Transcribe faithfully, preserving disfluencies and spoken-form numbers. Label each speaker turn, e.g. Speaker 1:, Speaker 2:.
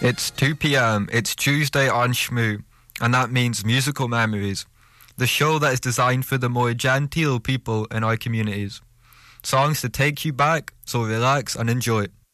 Speaker 1: It's two p.m. It's Tuesday on Shmoo, and that means Musical Memories, the show that is designed for the more genteel people in our communities. Songs to take you back, so relax and enjoy.